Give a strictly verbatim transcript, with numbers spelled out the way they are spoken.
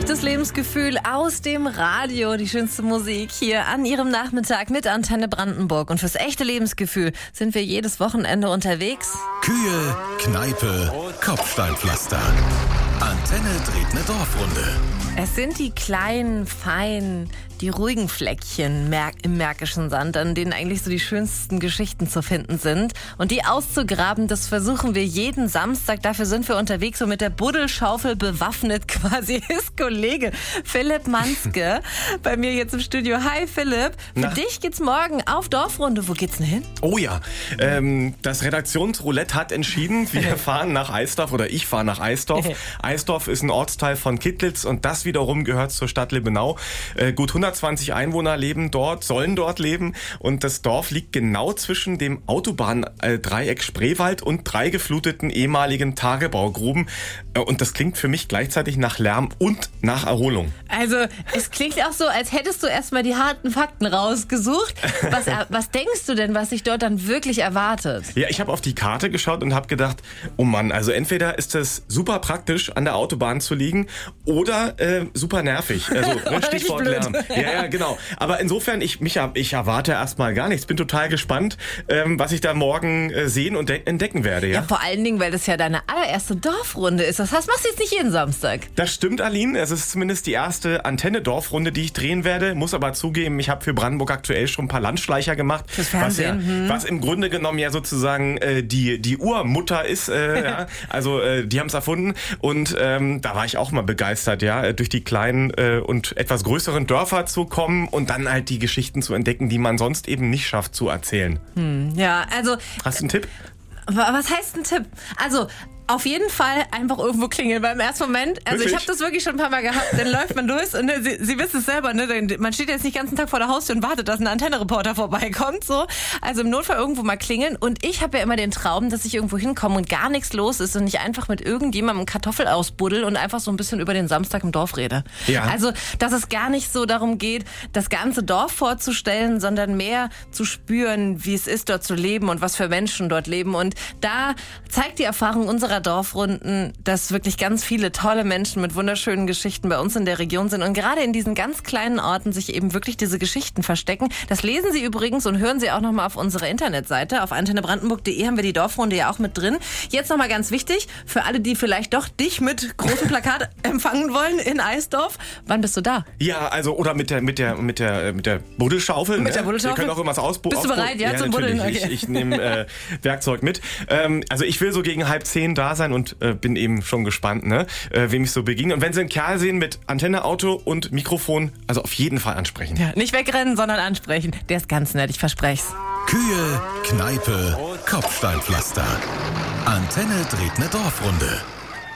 echtes Lebensgefühl aus dem Radio. Die schönste Musik hier an Ihrem Nachmittag mit Antenne Brandenburg. Und fürs echte Lebensgefühl sind wir jedes Wochenende unterwegs. Kühe, Kneipe, Kopfsteinpflaster. Antenne dreht eine Dorfrunde. Es sind die kleinen, feinen, die ruhigen Fleckchen im Märkischen Sand, an denen eigentlich so die schönsten Geschichten zu finden sind. Und die auszugraben, das versuchen wir jeden Samstag. Dafür sind wir unterwegs und mit der Buddelschaufel bewaffnet quasi ist Kollege Philipp Manske bei mir jetzt im Studio. Hi Philipp, für Na? dich geht's morgen auf Dorfrunde. Wo geht's denn hin? Oh ja, ähm, das Redaktionsroulette hat entschieden, wir fahren nach Eisdorf oder ich fahre nach Eisdorf. Eisdorf ist ein Ortsteil von Kittlitz und das wiederum gehört zur Stadt Liebenau. Äh, gut hundertzwanzig Einwohner leben dort, sollen dort leben und das Dorf liegt genau zwischen dem Autobahndreieck Spreewald und drei gefluteten ehemaligen Tagebaugruben. Äh, und das klingt für mich gleichzeitig nach Lärm und nach Erholung. Also es klingt auch so, als hättest du erstmal die harten Fakten rausgesucht. Was, was denkst du denn, was sich dort dann wirklich erwartet? Ja, ich habe auf die Karte geschaut und habe gedacht, oh Mann, also entweder ist es super praktisch, an der Autobahn zu liegen oder äh, super nervig. Also ne, Stichwort Lärm. Ja, ja, genau. Aber insofern, ich, mich, ich erwarte erstmal gar nichts. Bin total gespannt, ähm, was ich da morgen äh, sehen und de- entdecken werde. Ja? Ja, vor allen Dingen, weil das ja deine allererste Dorfrunde ist. Das heißt, machst du jetzt nicht jeden Samstag. Das stimmt, Aline. Es ist zumindest die erste Antenne-Dorfrunde, die ich drehen werde. Muss aber zugeben, ich habe für Brandenburg aktuell schon ein paar Landschleicher gemacht. Fürs Fernsehen. Was, ja, hm. was im Grunde genommen ja sozusagen äh, die, die Urmutter ist. Äh, ja. Also äh, die haben es erfunden. Und ähm, da war ich auch mal begeistert, ja, durch die kleinen äh, und etwas größeren Dörfer zu kommen und dann halt die Geschichten zu entdecken, die man sonst eben nicht schafft zu erzählen. Hm, ja, also... Hast du einen Tipp? Was heißt ein Tipp? Also... Auf jeden Fall einfach irgendwo klingeln, weil im ersten Moment, also Wirklich? ich habe das wirklich schon ein paar Mal gehabt, dann läuft man durch und ne, Sie, Sie wissen es selber, ne, man steht jetzt nicht den ganzen Tag vor der Haustür und wartet, dass ein Antenne-Reporter vorbeikommt, so. Also im Notfall irgendwo mal klingeln und ich habe ja immer den Traum, dass ich irgendwo hinkomme und gar nichts los ist und ich einfach mit irgendjemandem Kartoffel ausbuddel und einfach so ein bisschen über den Samstag im Dorf rede. Ja. Also, dass es gar nicht so darum geht, das ganze Dorf vorzustellen, sondern mehr zu spüren, wie es ist, dort zu leben und was für Menschen dort leben. Und da zeigt die Erfahrung unserer Dorfrunden, dass wirklich ganz viele tolle Menschen mit wunderschönen Geschichten bei uns in der Region sind und gerade in diesen ganz kleinen Orten sich eben wirklich diese Geschichten verstecken. Das lesen Sie übrigens und hören Sie auch nochmal auf unserer Internetseite. Auf antenne brandenburg punkt de haben wir die Dorfrunde ja auch mit drin. Jetzt nochmal ganz wichtig, für alle, die vielleicht doch dich mit großem Plakat empfangen wollen in Eisdorf. Wann bist du da? Ja, also oder mit der mit der mit der mit der Buddelschaufel. Mit ne? der Buddelschaufel? Wir können auch immer was ausprobieren. Bist du bereit, ja, ja zum natürlich. Buddeln? Okay. Ich, ich nehme äh, Werkzeug mit. Ähm, also ich will so gegen halb zehn da sein und äh, bin eben schon gespannt, ne, äh, wem ich so begegne. Und wenn Sie einen Kerl sehen mit Antenne, Auto und Mikrofon, also auf jeden Fall ansprechen. Ja, nicht wegrennen, sondern ansprechen. Der ist ganz nett, ich verspreche es. Kühe, Kneipe, Kopfsteinpflaster. Antenne dreht eine Dorfrunde.